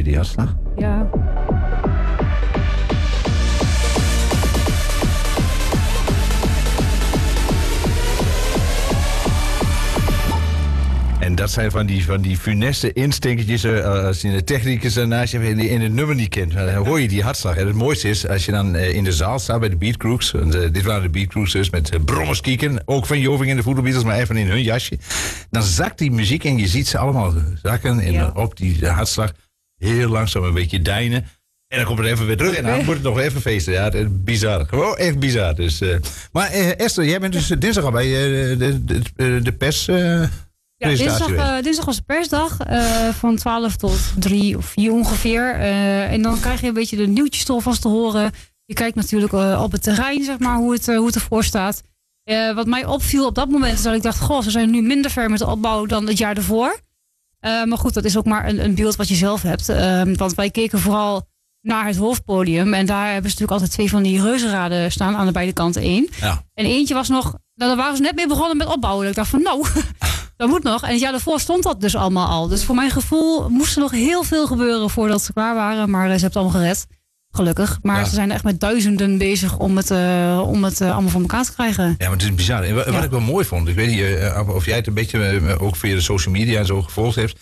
weer die hartslag? Ja. En dat zijn van die funeste instinkertjes. Als je de technicus daarnaast je in het nummer niet kent, dan hoor je die hartslag. En het mooiste is, als je dan in de zaal staat bij de Beat Crews. Dit waren de Beat Crews dus, met brommers kieken. Ook van Joving en de Voetbalbeatles, maar even in hun jasje. Dan zakt die muziek en je ziet ze allemaal zakken. En op die hartslag heel langzaam een beetje deinen. En dan komt het even weer terug en dan wordt het nog even feesten. Ja, bizar. Gewoon echt bizar. Dus, maar Esther, jij bent dus dinsdag al bij de pers... Ja, dinsdag was de persdag van 12 tot 3 of 4 ongeveer. En dan krijg je een beetje de nieuwtjes alvast te horen. Je kijkt natuurlijk op het terrein, zeg maar, hoe het ervoor staat. Wat mij opviel op dat moment is dat ik dacht, goh, ze zijn nu minder ver met de opbouw dan het jaar ervoor. Maar goed, dat is ook maar een beeld wat je zelf hebt. Want wij keken vooral naar het hoofdpodium. En daar hebben ze natuurlijk altijd 2 van die reuzenraden staan aan de beide kanten 1. Ja. En eentje was nog, daar waren ze net mee begonnen met opbouwen. Ik dacht van nou, dat moet nog. En het jaar daarvoor stond dat dus allemaal al. Dus voor mijn gevoel moest er nog heel veel gebeuren voordat ze klaar waren. Maar ze hebben het allemaal gered. Gelukkig. Maar ze zijn echt met duizenden bezig om het allemaal voor elkaar te krijgen. Ja, maar het is bizar. En wat ik wel mooi vond, ik weet niet of jij het een beetje ook via de social media en zo gevolgd hebt.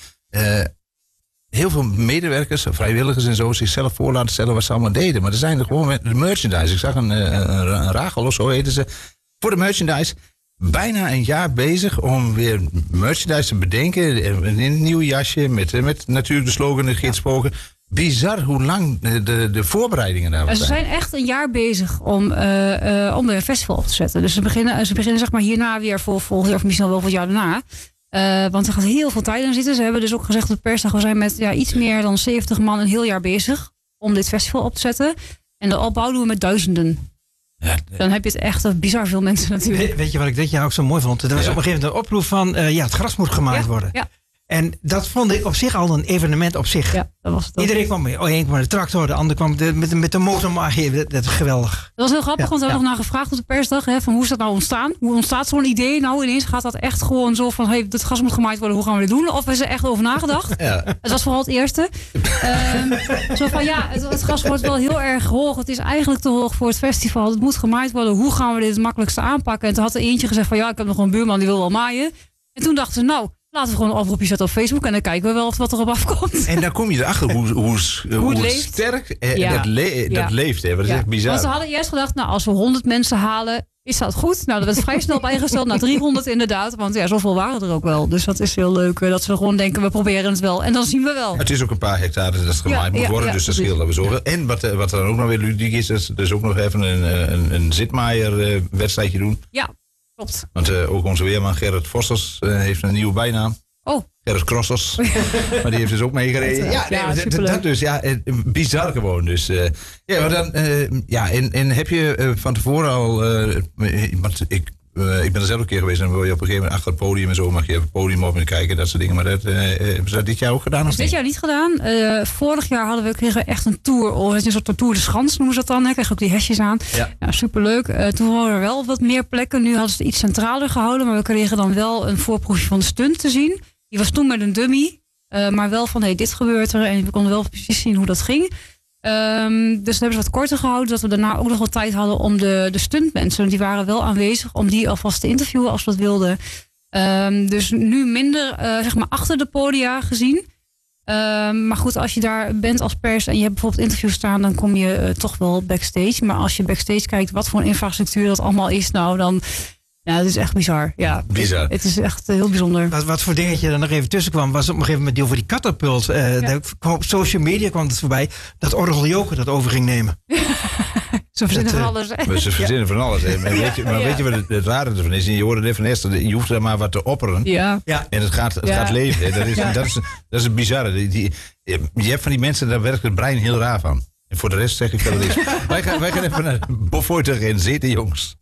Heel veel medewerkers, vrijwilligers en zo, zichzelf voor laten stellen wat ze allemaal deden. Maar er zijn er gewoon met de merchandise. Ik zag een Rachel of zo heten ze. Voor de merchandise bijna een jaar bezig om weer merchandise te bedenken. In een nieuw jasje, met natuurlijk de slogan de gidspoken. Bizar hoe lang de voorbereidingen daar waren. Ze zijn echt een jaar bezig om een festival op te zetten. Dus ze beginnen zeg maar hierna weer voor volgend jaar of misschien wel voor het jaar daarna. Want er gaat heel veel tijd in zitten. Ze hebben dus ook gezegd op de persdag, we zijn met iets meer dan 70 man een heel jaar bezig om dit festival op te zetten. En de opbouw doen we met duizenden. Ja, dan heb je het echt bizar veel mensen natuurlijk. Weet je wat ik dit jaar ook zo mooi vond? Er was op een gegeven moment een oproep van het gras moet gemaaid worden. Ja. En dat vond ik op zich al een evenement op zich. Ja, dat was het ook. Iedereen kwam mee. Eén kwam met de tractor, de ander kwam met de motor. Dat is geweldig. Dat was heel grappig, want we hebben nog naar gevraagd op de persdag. Van hoe is dat nou ontstaan? Hoe ontstaat zo'n idee? Nou, ineens gaat dat echt gewoon zo van, het gas moet gemaaid worden, hoe gaan we dit doen? Of is er echt over nagedacht? Ja. Het was vooral het eerste. Zo van, het gas wordt wel heel erg hoog. Het is eigenlijk te hoog voor het festival. Het moet gemaaid worden. Hoe gaan we dit het makkelijkste aanpakken? En toen had er eentje gezegd van, ik heb nog een buurman die wil wel maaien. En toen dachten ze, laten we gewoon een oproepje zetten op Facebook en dan kijken we wel wat erop afkomt. En dan kom je erachter hoe sterk dat leeft. Hè. Dat is echt bizar. Want ze hadden eerst gedacht, als we 100 mensen halen, is dat goed? Nou, dat werd vrij snel bijgesteld naar 300 inderdaad. Want zoveel waren er ook wel. Dus dat is heel leuk. Dat ze gewoon denken, we proberen het wel. En dan zien we wel. Het is ook een paar hectare dat het gemaaid moet worden. Dus dat scheelt dat we zorgen. En wat er dan ook nog weer ludiek is dus ook nog even een zitmaaier wedstrijdje doen. Ja. Klopt. Want ook onze weerman Gerrit Vossers heeft een nieuwe bijnaam. Oh. Gerrit Crossers. Maar die heeft dus ook meegereden. Dat dus. Bizar gewoon. Dus, maar dan, en heb je van tevoren al... want ik ben er zelf een keer geweest en dan wil je op een gegeven moment achter het podium en zo mag je op het podium op en kijken, dat soort dingen. Maar dat hebben ze dat dit jaar ook gedaan? Dat is dit jaar niet gedaan. Vorig jaar kregen we echt een tour. Een soort Tour de Schans noemen ze dat dan. Kregen ook die hesjes aan. Ja, superleuk. Toen waren er wel wat meer plekken. Nu hadden ze het iets centraler gehouden. Maar we kregen dan wel een voorproefje van de stunt te zien. Die was toen met een dummy. Maar wel van, dit gebeurt er. En we konden wel precies zien hoe dat ging. Dus dat hebben ze wat korter gehouden. Dat we daarna ook nog wat tijd hadden om de stuntmensen. Die waren wel aanwezig om die alvast te interviewen als we dat wilden. Dus nu minder achter de podia gezien. Maar goed, als je daar bent als pers en je hebt bijvoorbeeld interviews staan, dan kom je toch wel backstage. Maar als je backstage kijkt wat voor een infrastructuur dat allemaal is, nou dan... Ja, het is echt bizar. Ja, bizar. Het is echt heel bijzonder. Wat voor dingetje er nog even tussen kwam, was op een gegeven moment die over die katapult. Op social media kwam het voorbij dat Orgel Joker dat over ging nemen. Ze verzinnen van alles. Ze verzinnen van alles. Hè. Weet je wat het rare ervan is? Je hoorde het van Esther, je hoeft er maar wat te opperen. Ja. En het gaat leven. Hè. Dat is het bizarre. Je hebt van die mensen, daar werkt het brein heel raar van. En voor de rest zeg ik verder niks. Wij gaan even naar Bofoy terug in zitten, jongens.